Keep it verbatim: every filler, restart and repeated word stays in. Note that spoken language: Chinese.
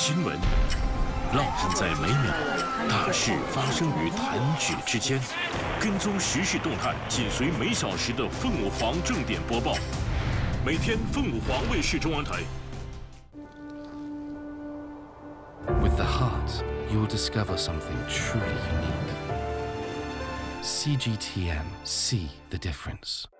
新闻，烙印在每秒，大事发生于弹指之间。跟踪时事动态，紧随每小时的凤舞凰正点播报。每天凤舞凰卫视中文台。 With the heart, you will discover something truly unique. C G T M, see the difference.